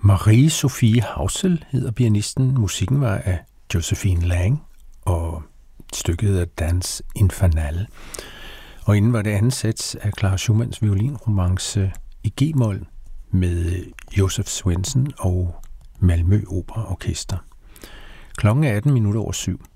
Marie-Sophie Hausel hedder pianisten. Musikken var af Josephine Lang, og stykket hedder Danse Infernale. Og inden var det andet sats af Clara Schumanns violinromance i G-mol med Josef Swensen og Malmö Opera Orkester. Klokken er 7:18.